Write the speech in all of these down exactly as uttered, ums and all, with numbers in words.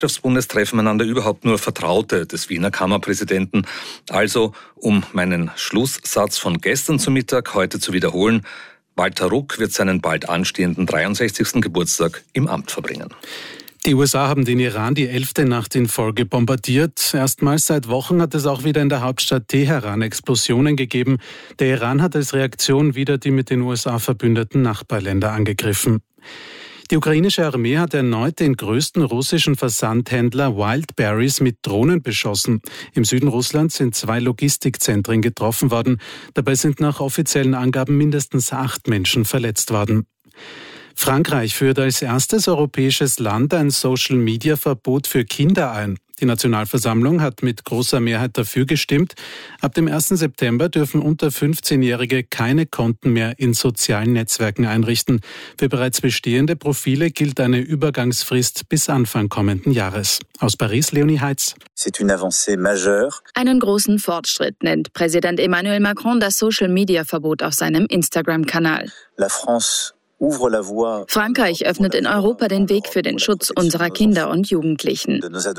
Wirtschaftsbundes treffen einander überhaupt nur Vertraute des Wiener Kammerpräsidenten. Also, um meinen Schlusssatz von gestern zu Mittag heute zu wiederholen, Walter Ruck wird seinen bald anstehenden dreiundsechzigsten Geburtstag im Amt verbringen. Die U S A haben den Iran die elfte Nacht in Folge bombardiert. Erstmals seit Wochen hat es auch wieder in der Hauptstadt Teheran Explosionen gegeben. Der Iran hat als Reaktion wieder die mit den U S A verbündeten Nachbarländer angegriffen. Die ukrainische Armee hat erneut den größten russischen Versandhändler Wildberries mit Drohnen beschossen. Im Süden Russlands sind zwei Logistikzentren getroffen worden. Dabei sind nach offiziellen Angaben mindestens acht Menschen verletzt worden. Frankreich führt als erstes europäisches Land ein Social-Media-Verbot für Kinder ein. Die Nationalversammlung hat mit großer Mehrheit dafür gestimmt. Ab dem ersten September dürfen unter fünfzehnjährige keine Konten mehr in sozialen Netzwerken einrichten. Für bereits bestehende Profile gilt eine Übergangsfrist bis Anfang kommenden Jahres. Aus Paris, Leonie Heitz. Einen großen Fortschritt nennt Präsident Emmanuel Macron das Social-Media-Verbot auf seinem Instagram-Kanal. La France Frankreich öffnet in Europa den Weg für den Schutz unserer Kinder und Jugendlichen.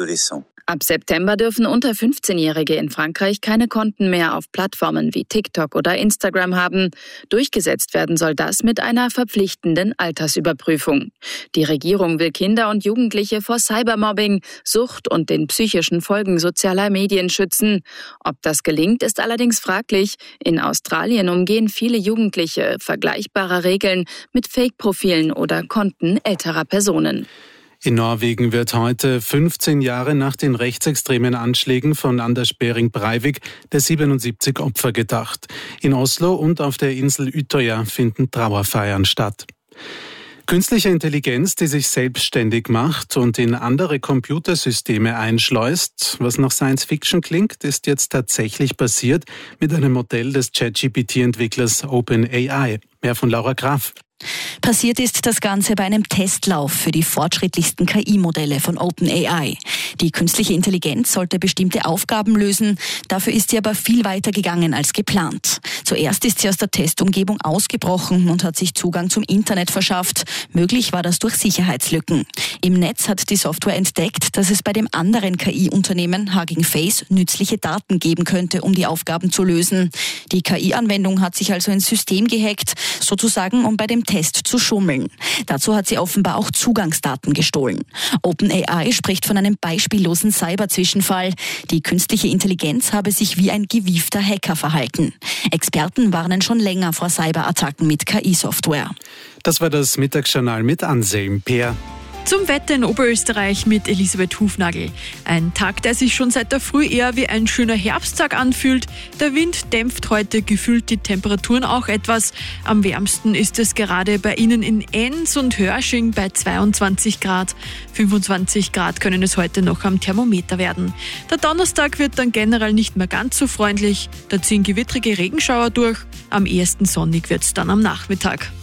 Ab September dürfen unter fünfzehnjährige in Frankreich keine Konten mehr auf Plattformen wie TikTok oder Instagram haben. Durchgesetzt werden soll das mit einer verpflichtenden Altersüberprüfung. Die Regierung will Kinder und Jugendliche vor Cybermobbing, Sucht und den psychischen Folgen sozialer Medien schützen. Ob das gelingt, ist allerdings fraglich. In Australien umgehen viele Jugendliche vergleichbare Regeln mit Fake-Profilen oder Konten älterer Personen. In Norwegen wird heute, fünfzehn Jahre nach den rechtsextremen Anschlägen von Anders Behring Breivik, der siebenundsiebzig Opfer gedacht. In Oslo und auf der Insel Utøya finden Trauerfeiern statt. Künstliche Intelligenz, die sich selbstständig macht und in andere Computersysteme einschleust, was nach Science-Fiction klingt, ist jetzt tatsächlich passiert mit einem Modell des ChatGPT-Entwicklers OpenAI. Mehr von Laura Graf. Passiert ist das Ganze bei einem Testlauf für die fortschrittlichsten K I-Modelle von OpenAI. Die künstliche Intelligenz sollte bestimmte Aufgaben lösen, dafür ist sie aber viel weiter gegangen als geplant. Zuerst ist sie aus der Testumgebung ausgebrochen und hat sich Zugang zum Internet verschafft. Möglich war das durch Sicherheitslücken. Im Netz hat die Software entdeckt, dass es bei dem anderen K I-Unternehmen Hugging Face nützliche Daten geben könnte, um die Aufgaben zu lösen. Die K I-Anwendung hat sich also ins System gehackt, sozusagen um bei dem Test zu schummeln. Dazu hat sie offenbar auch Zugangsdaten gestohlen. OpenAI spricht von einem beispiellosen Cyber-Zwischenfall. Die künstliche Intelligenz habe sich wie ein gewiefter Hacker verhalten. Experten warnen schon länger vor Cyberattacken mit K I-Software. Das war das Mittagsjournal mit Anselm Peer. Zum Wetter in Oberösterreich mit Elisabeth Hufnagel. Ein Tag, der sich schon seit der Früh eher wie ein schöner Herbsttag anfühlt. Der Wind dämpft heute gefühlt die Temperaturen auch etwas. Am wärmsten ist es gerade bei Ihnen in Enns und Hörsching bei zweiundzwanzig Grad. fünfundzwanzig Grad können es heute noch am Thermometer werden. Der Donnerstag wird dann generell nicht mehr ganz so freundlich. Da ziehen gewittrige Regenschauer durch. Am ehesten sonnig wird es dann am Nachmittag.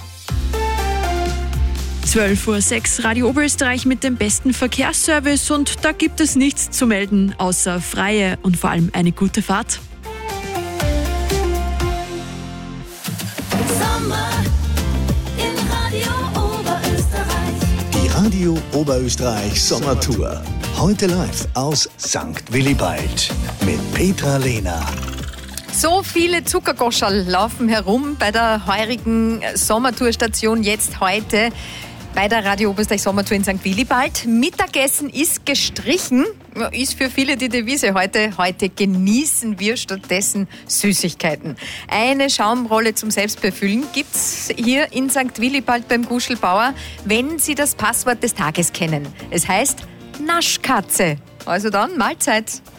zwölf Uhr sechs, Radio Oberösterreich mit dem besten Verkehrsservice und da gibt es nichts zu melden, außer freie und vor allem eine gute Fahrt. Sommer in Radio Oberösterreich. Die Radio Oberösterreich Sommertour. Heute live aus Sankt Willibald mit Petra Lehner. So viele Zuckergoscherl laufen herum bei der heurigen Sommertourstation jetzt heute bei der Radio Oberösterreich Sommertour in Sankt Willibald. Mittagessen ist gestrichen, ist für viele die Devise heute. Heute genießen wir stattdessen Süßigkeiten. Eine Schaumrolle zum Selbstbefüllen gibt's hier in Sankt Willibald beim Guschelbauer, wenn Sie das Passwort des Tages kennen. Es heißt Naschkatze. Also dann Mahlzeit.